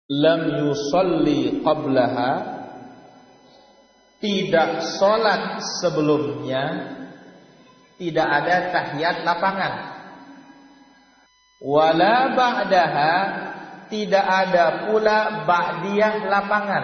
lam yusalli qablaha, tidak sholat sebelumnya, tidak ada tahiyat lapangan. Wala ba'daha, tidak ada pula ba'diyah lapangan.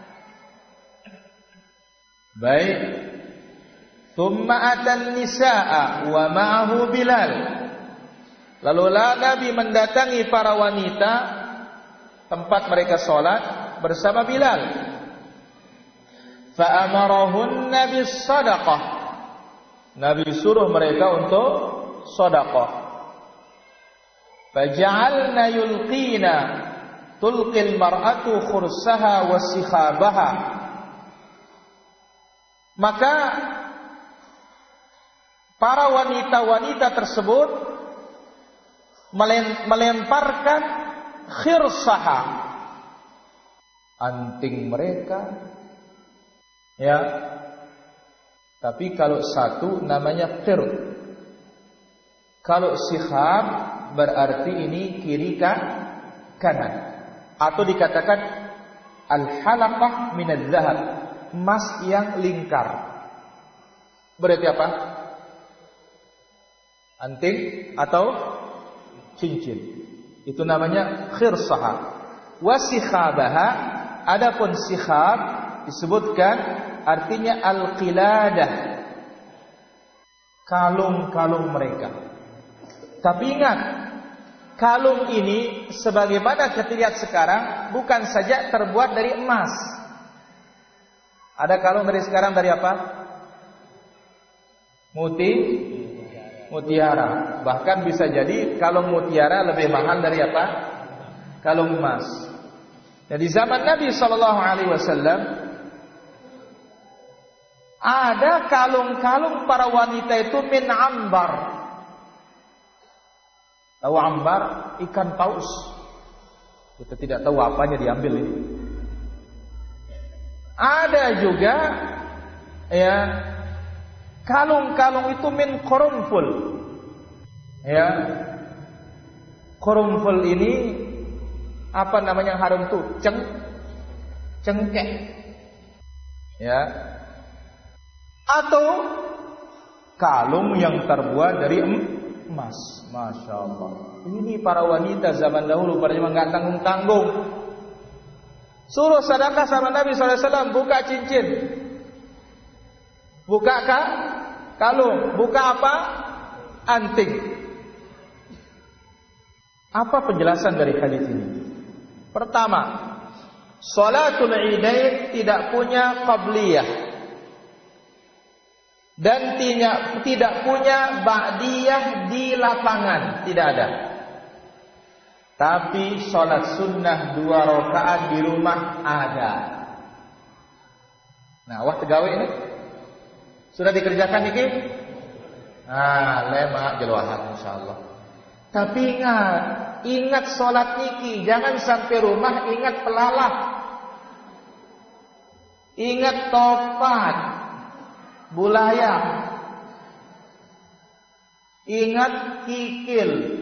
Baik. Thumma atan nisaa wa ma'ahu Bilal. Lalu Nabi mendatangi para wanita tempat mereka sholat bersama Bilal. Fa'amarahunna bis sadaqah. Nabi suruh mereka untuk sedekah. Faja'alna yulqina tulqil mar'atu khursaha wa sikhabaha. Maka para wanita-wanita tersebut melemparkan khirsaha, anting mereka, ya. Tapi kalau satu namanya khir. Kalau sikhab berarti ini kiri kanan. Atau dikatakan al-halaqah minadz zahab, emas yang lingkar. Berarti apa? Anting atau cincin. Itu namanya khirsaha. Wa sikhabaha, adapun sikhab disebutkan artinya al-qiladah, kalung-kalung mereka. Tapi ingat, kalung ini sebagaimana kita lihat sekarang bukan saja terbuat dari emas. Ada kalung dari sekarang dari apa? Mutiara. Bahkan bisa jadi kalung mutiara lebih mahal dari apa? Kalung emas. Nah, di zaman Nabi SAW ada kalung-kalung para wanita itu min ambar. Tahu ambar? Ikan paus. Kita tidak tahu apanya diambil ini. Ada juga ya kalung-kalung itu min qurunful. Ya. Qurunful ini apa namanya yang harum tuh? Cengkeh. Ya. Atau kalung yang terbuat dari emas. Masya Allah. Ini para wanita zaman dahulu pada zaman nggak tanggung-tanggung. Suruh sedekah sama Nabi SAW, buka cincin, buka kalung, buka apa? Anting. Apa penjelasan dari hadis ini? Pertama, Salatul Idain tidak punya qabliyah dan tidak punya ba'diyah di lapangan, tidak ada. Tapi sholat sunnah 2 rakaat di rumah ada. Nah, wah tegawe ini sudah dikerjakan niki? Lemak jeluahan insyaallah. Tapi ingat sholat niki, jangan sampai rumah ingat pelalah, ingat topat, bulayang, ingat kikil.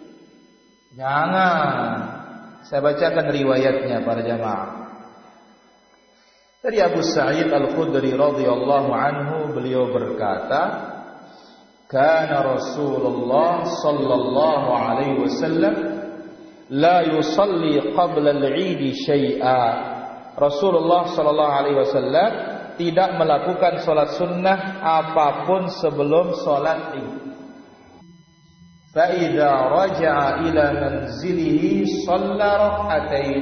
Jangan. Saya bacakan riwayatnya para jamaah. Dari Abu Sa'id Al-Khudri radhiyallahu anhu, beliau berkata, "Kana Rasulullah sallallahu alaihi wasallam la yusalli qabla al-'id syai'a." Rasulullah sallallahu alaihi wasallam tidak melakukan salat sunnah apapun sebelum salat Id. Fa idza raja'a ila manzilihi shalla rak'atain.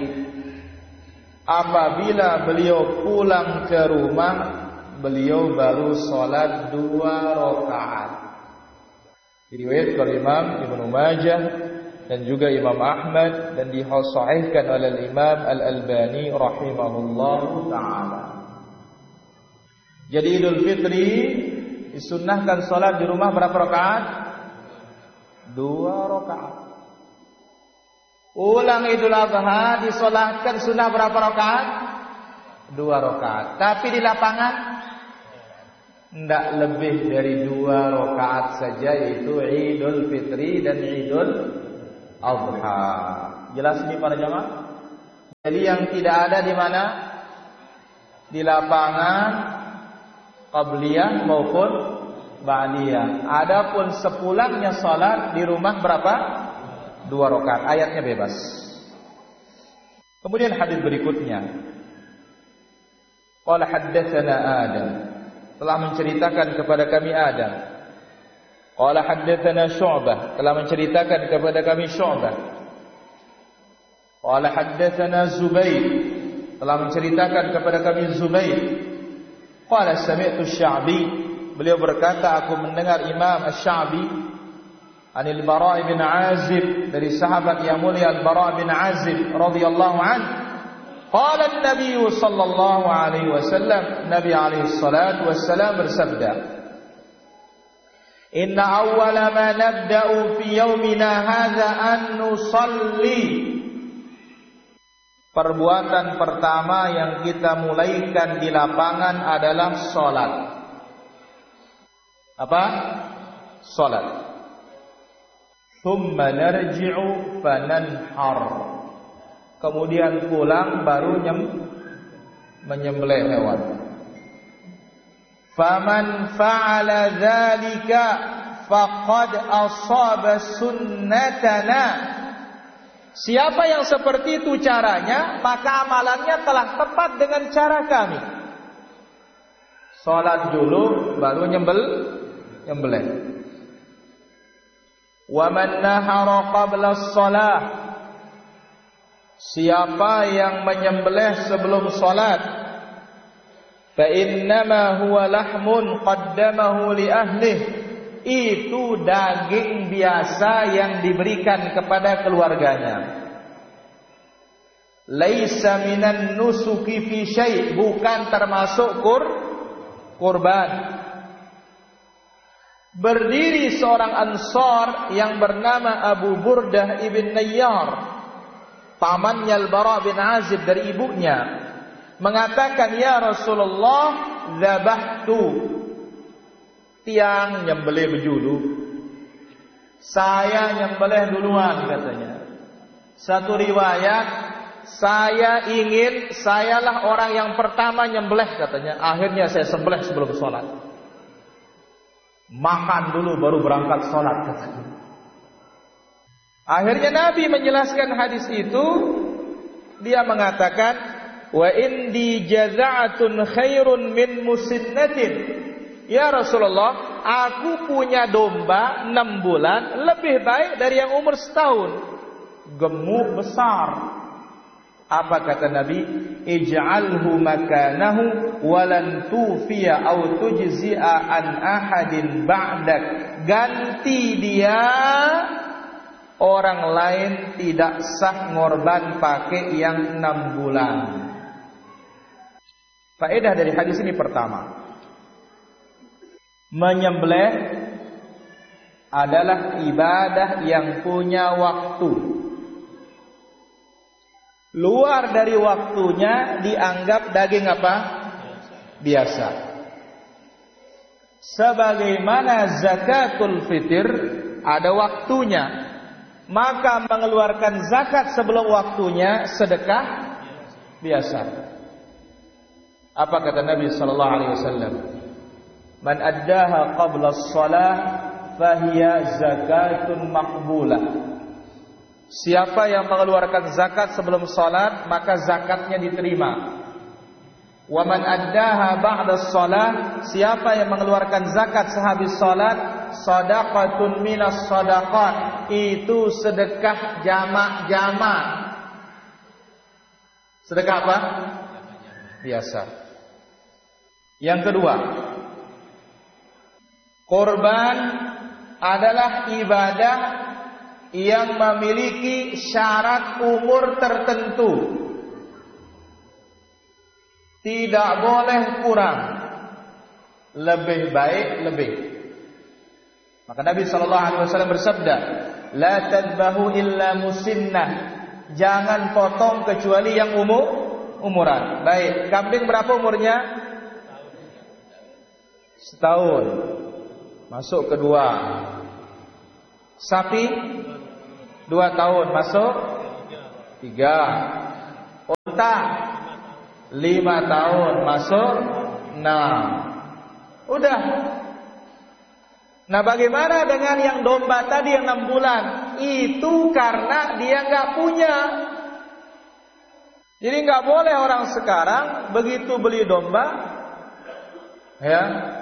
Apabila beliau pulang ke rumah, beliau baru salat 2 rakaat. Diriwayatkan oleh Imam Ibnu Majah dan juga Imam Ahmad dan disahihkan oleh Imam Al-Albani rahimahullahu taala. Jadi Idul Fitri disunnahkan salat di rumah berapa rakaat? 2 rakaat. Ulang Idul Adha disolatkan sunnah berapa rakaat? 2 rakaat. Tapi di lapangan tidak lebih dari 2 rakaat saja, yaitu Idul Fitri dan Idul Adha. Jelas ini para jamaah? Jadi yang tidak ada di mana? Di lapangan qabliyah maupun ba'diyah. Adapun sepulangnya salat di rumah berapa? 2 rakaat. Ayatnya bebas. Kemudian hadis berikutnya. Qala haddatsana Adam. Telah menceritakan kepada kami Adam. Qala haddatsana Syu'bah. Telah menceritakan kepada kami Syu'bah. Qala haddatsana Zubair. Telah menceritakan kepada kami Zubair. Qala sami'tu Sya'bi. Beliau berkata, aku mendengar Imam Asy-Sya'bi anil Bara' bin Azib, dari sahabat yang mulia Al-Bara' bin Azib radhiyallahu anhu. Qala an-nabiy sallallahu alaihi wasallam, Nabi alaihi salatu wassalam bersabda, inna awwala ma nabda'u fi yaumina hadza an nusalli. Perbuatan pertama yang kita mulaikan di lapangan adalah salat. Apa? Salat. Thumma narji'u fananhar. Kemudian pulang baru menyembelih hewan. Faman fa'ala dzalika faqad asaba sunnatana. Siapa yang seperti itu caranya, maka amalannya telah tepat dengan cara kami. Salat dulu baru nyembelih. Wa man nahara qabla as-shalah. Siapa yang menyembelih sebelum salat, fa innama huwa lahmun qaddamahu li ahlihi. Itu daging biasa yang diberikan kepada keluarganya. Laisa minan nusuki fi syai', bukan termasuk kurban. Berdiri seorang Ansar yang bernama Abu Burdah ibn Nayyar, pamannya Al-Bara' bin Azib dari ibunya, mengatakan, ya Rasulullah, dzabahtu, tiang nyembelih dulu. Saya nyembelih duluan katanya. Satu riwayat, sayalah orang yang pertama nyembelih katanya. Akhirnya saya sembelih sebelum sholat. Makan dulu baru berangkat sholat katanya. Akhirnya Nabi menjelaskan hadis itu. Dia mengatakan, wa indi jaza'atun khairun min musinnatin. Ya Rasulullah, aku punya domba 6 bulan lebih baik dari yang umur setahun. Gemuk besar. Apa kata Nabi? Ij'alhu makanahu walan tufiya aw tujzi'a an ahadin ba'dak. Ganti dia, orang lain tidak sah ngorban pakai yang 6 bulan. Faedah dari hadis ini pertama, menyembelih adalah ibadah yang punya waktu. Luar dari waktunya dianggap daging apa? Biasa. Sebagaimana zakatul fitr ada waktunya, maka mengeluarkan zakat sebelum waktunya sedekah biasa. Apa kata Nabi sallallahu alaihi wasallam? Man addaha qabla as-shalah fahiya zakatun maqbulah. Siapa yang mengeluarkan zakat sebelum salat, maka zakatnya diterima. Wa man addaha ba'da as-shalah, siapa yang mengeluarkan zakat sehabis salat, shadaqatun minas shadaqat, itu sedekah jamak-jamak. Sedekah apa? Biasa. Yang kedua, korban adalah ibadah yang memiliki syarat umur tertentu. Tidak boleh kurang, lebih baik lebih. Maka Nabi SAW bersabda, la tadbahu illa musinnah, jangan potong kecuali yang umuran. Baik, kambing berapa umurnya? Setahun. Masuk kedua. Sapi 2 tahun, masuk 3. unta 5 tahun masuk 6. Udah. Nah, bagaimana dengan yang domba tadi yang 6 bulan? Itu karena dia nggak punya. Jadi nggak boleh orang sekarang begitu beli domba, ya,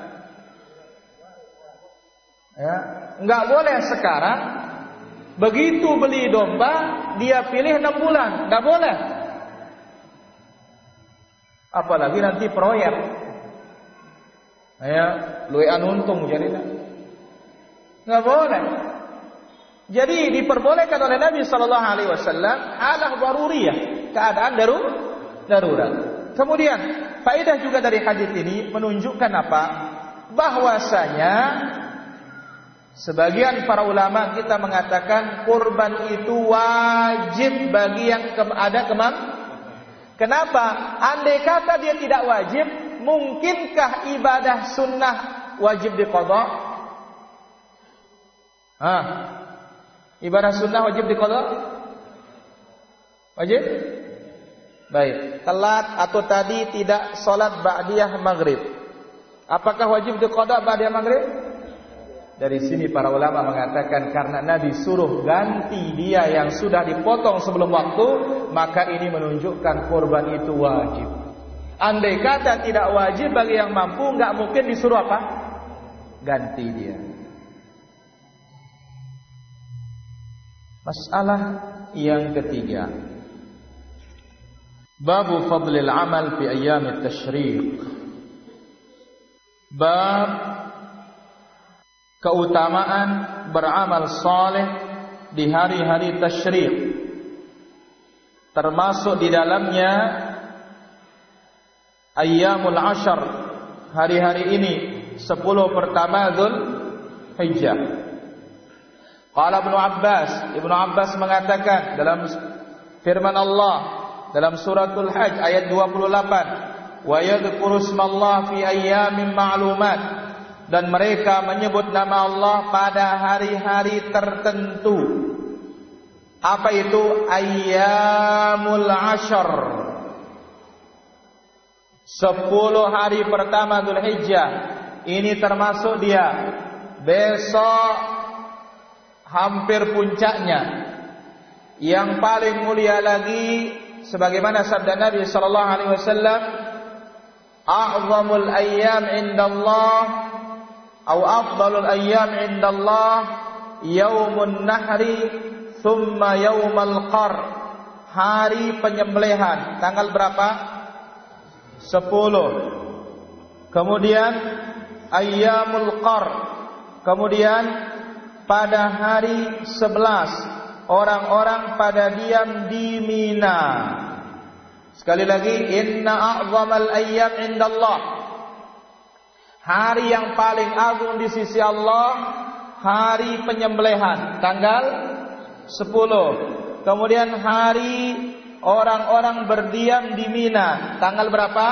nggak boleh sekarang begitu beli domba dia pilih 6 bulan, nggak boleh. Apalagi nanti proyek, ya, luwean untung jadinya. Nggak boleh. Jadi diperbolehkan oleh Nabi Sallallahu Alaihi Wasallam halah daruriyah, keadaan darurat. Kemudian faedah juga dari hadis ini menunjukkan apa? Bahwasanya sebagian para ulama kita mengatakan kurban itu wajib bagi yang ada kemampuan. Kenapa? Andai kata dia tidak wajib, mungkinkah ibadah sunnah wajib diqadha? Ibadah sunnah wajib diqadha? Wajib? Baik. Telat atau tadi tidak sholat ba'diyah maghrib, apakah wajib diqadha ba'diyah maghrib? Dari sini para ulama mengatakan karena Nabi suruh ganti dia yang sudah dipotong sebelum waktu, maka ini menunjukkan kurban itu wajib. Andai kata tidak wajib bagi yang mampu, nggak mungkin disuruh apa? Ganti dia. Masalah yang ketiga, babu fadlil amal fi ayyamit tasyriq. Bab keutamaan beramal saleh di hari-hari tasyriq, termasuk di dalamnya ayyamul ashar, hari-hari ini 10 pertama Dzulhijjah. Qala Ibnu Abbas mengatakan dalam firman Allah dalam suratul Hajj ayat 28, wa yadhkuru ismallah fi ayyamin ma'lumat, dan mereka menyebut nama Allah pada hari-hari tertentu. Apa itu ayyamul ashar? 10 hari pertama Dzulhijjah. Ini termasuk dia besok hampir puncaknya. Yang paling mulia lagi sebagaimana sabda Nabi sallallahu alaihi wasallam, a'zamul ayyam indallah atau afdalul ayyam indallah yaumun nahri thumma yaumal qar, hari penyembelihan. Tanggal berapa? 10. Kemudian ayyamul qar, kemudian pada hari 11 orang-orang pada diam di Mina. Sekali lagi, inna a'zamal ayyam indallah, hari yang paling agung di sisi Allah, hari penyembelihan tanggal 10. Kemudian hari orang-orang berdiam di Mina tanggal berapa?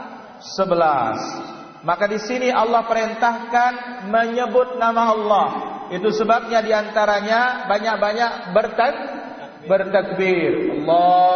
11. Maka di sini Allah perintahkan menyebut nama Allah. Itu sebabnya diantaranya banyak-banyak bertakbir. Allah